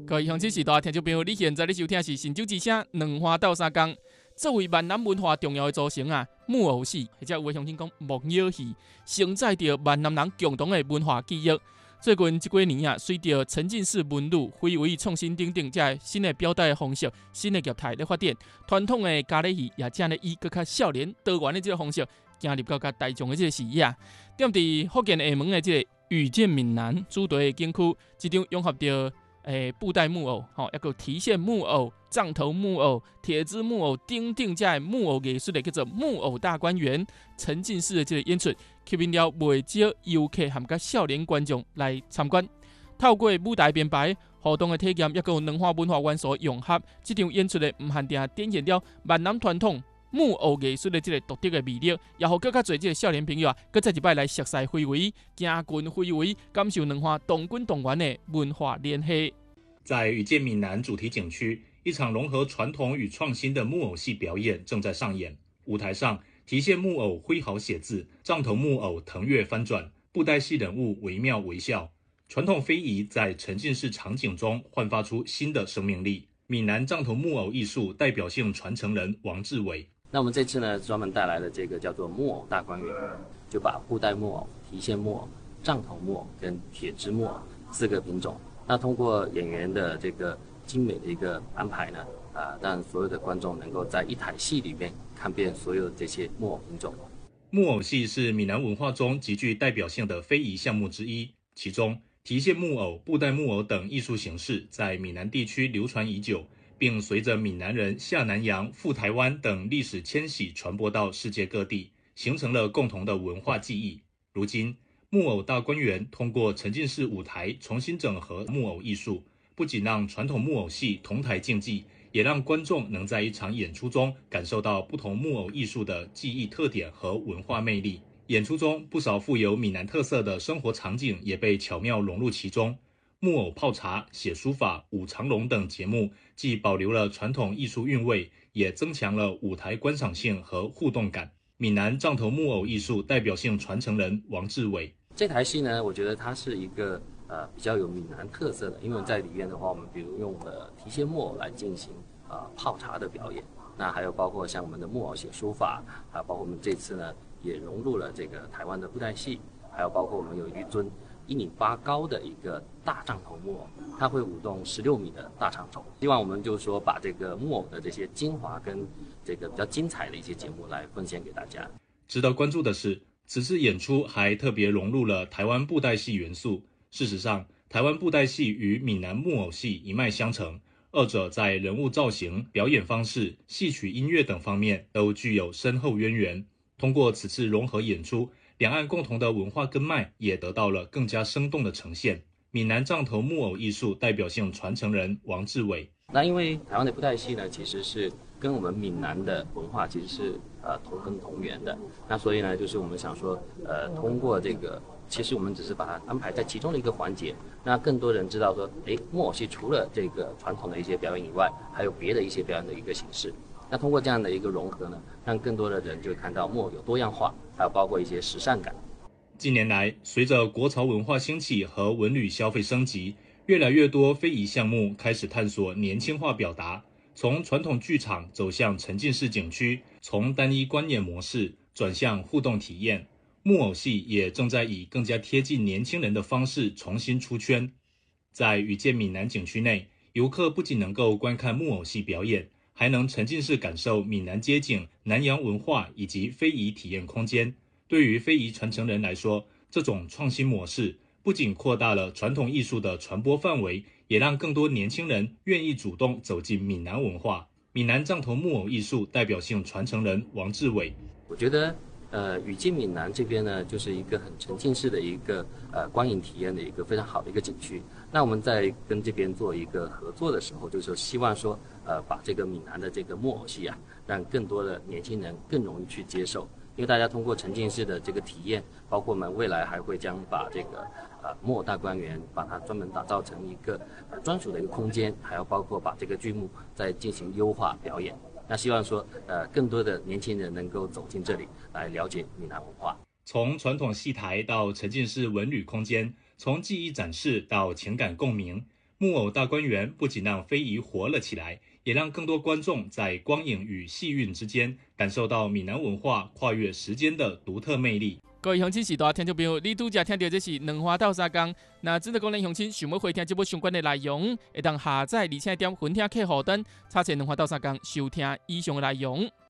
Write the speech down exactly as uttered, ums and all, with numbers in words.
各位乡亲时代听众朋友，你现在咧收听的是《神州之声》两花斗三江。作为闽南文化重要的组成啊，木偶戏或者有的乡亲讲木偶戏，承载着闽南人共同的文化记忆。最近这几年啊，随着沉浸式文旅、非遗创新等等这新的表达的方式、新的业态的发展，传统的咖喱戏也正咧以更较少年多元的这个方式，进入到较大众的这个视野。踮伫福建厦门的这个遇见闽南主题的景区，这场融合着诶布袋木偶、吼，一个提线木偶、杖头木偶、铁枝木偶等等这个木偶艺术的叫做木偶大观园，沉浸式的这个演出，吸引了不少游客和甲少年观众来参观。透过舞台编排、互动的体验，也有两化文化元素融合，这场演出的唔限定展现了闽南传统木偶艺术的这个独特的魅力，也互更加侪这个少年朋友啊，搁再一摆来熟悉非遗、行群非遗，感受两化动滚动员的文化联系。 在遇见闽南主题景区，一场融合传统与创新的木偶戏表演正在上演。舞台上，提线木偶挥毫写字，杖头木偶腾跃翻转，布袋戏人物惟妙惟肖。传统非遗在沉浸式场景中焕发出新的生命力。闽南杖头木偶艺术代表性传承人王志伟。 那我们这次呢，专门带来的这个叫做木偶大观园，就把布袋木偶、提线木偶、杖头木偶跟铁枝木偶四个品种，那通过演员的这个精美的一个安排呢，啊，让所有的观众能够在一台戏里面看遍所有这些木偶品种。 木偶戏是闽南文化中极具代表性的非遗项目之一，其中提线木偶、布袋木偶等艺术形式在闽南地区流传已久，并随着闽南人下南洋、赴台湾等历史迁徙传播到世界各地，形成了共同的文化记忆。如今，木偶大观园通过沉浸式舞台重新整合木偶艺术，不仅让传统木偶戏同台竞技，也让观众能在一场演出中感受到不同木偶艺术的技艺特点和文化魅力。演出中，不少富有闽南特色的生活场景也被巧妙融入其中。木偶泡茶、写书法、舞长龙等节目，既保留了传统艺术韵味，也增强了舞台观赏性和互动感。闽南杖头木偶艺术代表性传承人王志伟。 这台戏呢，我觉得它是一个呃比较有闽南特色的，因为在里面的话，我们比如用了提线木偶来进行呃泡茶的表演，那还有包括像我们的木偶写书法，还有包括我们这次呢也融入了这个台湾的布袋戏，还有包括我们有一尊一米八高的一个大杖头木偶，它会舞动十六米的大长头。希望我们就是说把这个木偶的这些精华跟这个比较精彩的一些节目来奉献给大家。 值得关注的是，此次演出还特别融入了台湾布袋戏元素。事实上，台湾布袋戏与闽南木偶戏一脉相承，二者在人物造型、表演方式、戏曲音乐等方面都具有深厚渊源。通过此次融合演出，两岸共同的文化根脉也得到了更加生动的呈现。闽南杖头木偶艺术代表性传承人王志伟。 那因为台湾的布袋戏呢，其实是跟我们闽南的文化其实是呃同根同源的。那所以呢，就是我们想说，呃，通过这个，其实我们只是把它安排在其中的一个环节，那更多人知道说，诶，木偶戏除了这个传统的一些表演以外，还有别的一些表演的一个形式。那通过这样的一个融合呢，让更多的人就会看到木偶有多样化，还有包括一些时尚感。 近年来，随着国潮文化兴起和文旅消费升级，越来越多非遗项目开始探索年轻化表达，从传统剧场走向沉浸式景区，从单一观演模式转向互动体验。木偶戏也正在以更加贴近年轻人的方式重新出圈。在遇见闽南景区内，游客不仅能够观看木偶戏表演，还能沉浸式感受闽南街景、南洋文化以及非遗体验空间。对于非遗传承人来说，这种创新模式不仅扩大了传统艺术的传播范围，也让更多年轻人愿意主动走进闽南文化。闽南杖头木偶艺术代表性传承人王志伟。 我觉得呃，雨季闽南这边呢，就是一个很沉浸式的一个呃观影体验的一个非常好的一个景区。那我们在跟这边做一个合作的时候，就是说希望说，呃，把这个闽南的这个木偶戏啊，让更多的年轻人更容易去接受。因为大家通过沉浸式的这个体验，包括我们未来还会将把这个呃木偶大观园把它专门打造成一个呃专属的一个空间，还要包括把这个剧目再进行优化表演。那希望说，呃，更多的年轻人能够走进这里来了解闽南文化。 从传统戏台到沉浸式文旅空间，从技艺展示到情感共鸣， 木偶大观园不仅让非遗活了起来，也让更多观众在光影与戏韵之间感受到闽南文化跨越时间的独特魅力。 各位乡亲时代听众朋友，你拄则听到这是两花斗相共。那真的讲咱乡亲想要回听这部相关的内容，会当下载而且点分听客户端查询两花斗相共收听以上的内容。